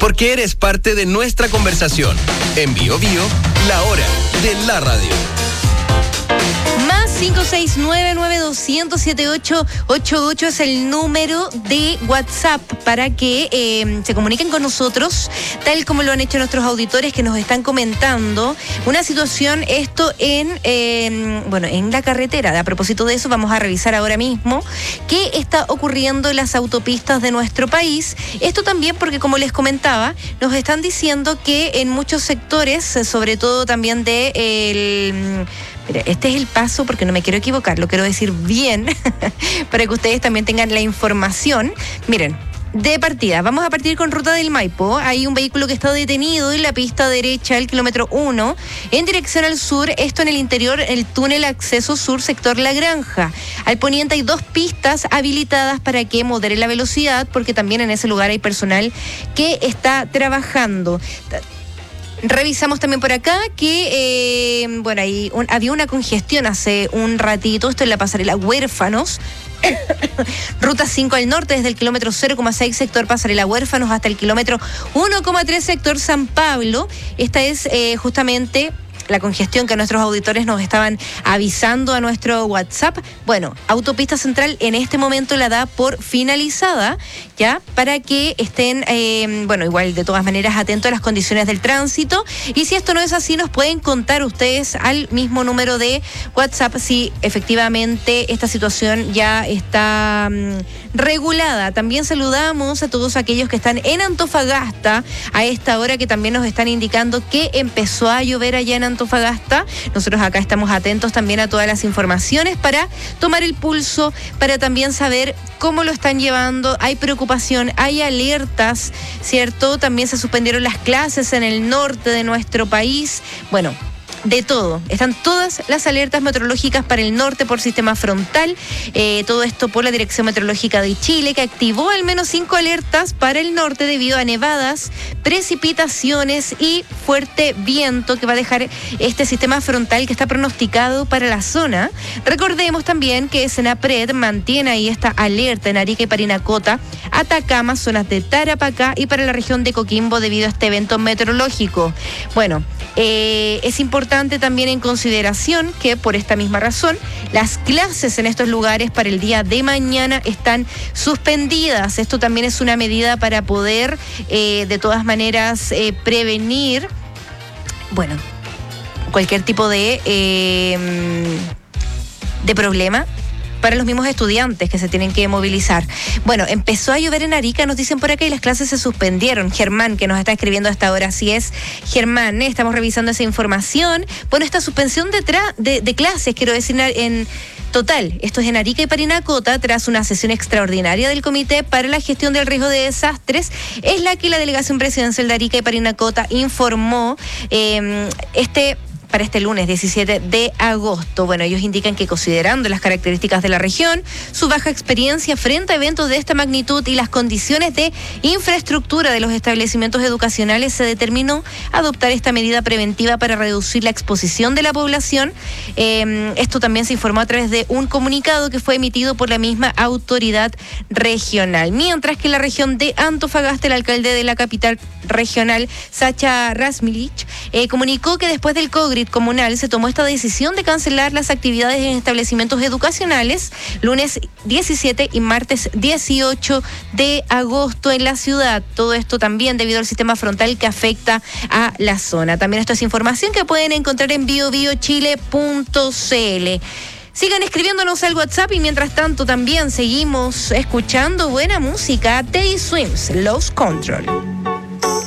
porque eres parte de nuestra conversación. En Bio Bio, la hora de la radio. Más 569-9200-7888 es el número de WhatsApp para que se comuniquen con nosotros, tal como lo han hecho nuestros auditores que nos están comentando una situación, esto en la carretera. A propósito de eso, vamos a revisar ahora mismo qué está ocurriendo en las autopistas de nuestro país. Esto también porque, como les comentaba, nos están diciendo que en muchos sectores, sobre todo también este es el paso, porque no me quiero equivocar, lo quiero decir bien, para que ustedes también tengan la información. Miren, de partida, vamos a partir con Ruta del Maipo. Hay un vehículo que está detenido en la pista derecha, el kilómetro 1, en dirección al sur, esto en el interior, el túnel acceso sur, sector La Granja. Al poniente hay 2 pistas habilitadas para que modere la velocidad, porque también en ese lugar hay personal que está trabajando. Revisamos también por acá que, había una congestión hace un ratito, esto en la pasarela Huérfanos. Ruta 5 al norte, desde el kilómetro 0,6 sector Pasarela Huérfanos hasta el kilómetro 1,3 sector San Pablo. Esta es justamente la congestión que nuestros auditores nos estaban avisando a nuestro WhatsApp. Bueno, Autopista Central en este momento la da por finalizada, ya, para que estén, igual de todas maneras atentos a las condiciones del tránsito. Y si esto no es así, nos pueden contar ustedes al mismo número de WhatsApp si efectivamente esta situación ya está regulada. También saludamos a todos aquellos que están en Antofagasta a esta hora, que también nos están indicando que empezó a llover allá en Antofagasta. Nosotros acá estamos atentos también a todas las informaciones para tomar el pulso, para también saber cómo lo están llevando. Hay preocupación, hay alertas, ¿cierto? También se suspendieron las clases en el norte de nuestro país. Bueno, de todo. Están todas las alertas meteorológicas para el norte por sistema frontal. Todo esto por la Dirección Meteorológica de Chile, que activó al menos 5 alertas para el norte debido a nevadas, precipitaciones y fuerte viento que va a dejar este sistema frontal que está pronosticado para la zona. Recordemos también que Senapred mantiene ahí esta alerta en Arica y Parinacota, Atacama, zonas de Tarapacá y para la región de Coquimbo debido a este evento meteorológico. Bueno, es importante también en consideración que por esta misma razón las clases en estos lugares para el día de mañana están suspendidas. Esto también es una medida para poder de todas maneras prevenir cualquier tipo de problema para los mismos estudiantes que se tienen que movilizar. Bueno, empezó a llover en Arica, nos dicen por acá, y las clases se suspendieron. Germán, que nos está escribiendo hasta ahora, así es, Germán, estamos revisando esa información. Bueno, esta suspensión de clases, quiero decir, en total, esto es en Arica y Parinacota, tras una sesión extraordinaria del Comité para la Gestión del Riesgo de Desastres, es la que la Delegación Presidencial de Arica y Parinacota informó para este lunes 17 de agosto. Bueno, ellos indican que considerando las características de la región, su baja experiencia frente a eventos de esta magnitud y las condiciones de infraestructura de los establecimientos educacionales, se determinó adoptar esta medida preventiva para reducir la exposición de la población. Esto también se informó a través de un comunicado que fue emitido por la misma autoridad regional. Mientras que en la región de Antofagasta, el alcalde de la capital regional, Sacha Rasmilich, comunicó que después del COVID comunal se tomó esta decisión de cancelar las actividades en establecimientos educacionales lunes 17 y martes 18 de agosto en la ciudad. Todo esto también debido al sistema frontal que afecta a la zona. También esto es información que pueden encontrar en biobiochile.cl. Sigan escribiéndonos al WhatsApp y mientras tanto también seguimos escuchando buena música. Teddy Swims, Lost Control.